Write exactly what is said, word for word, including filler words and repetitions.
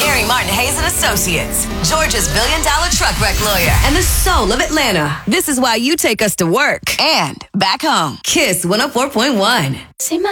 Gary Martin Hayes and Associates, Georgia's billion dollar truck wreck lawyer, and the soul of Atlanta. This is why you take us to work and back home. Kiss one oh four point one. See my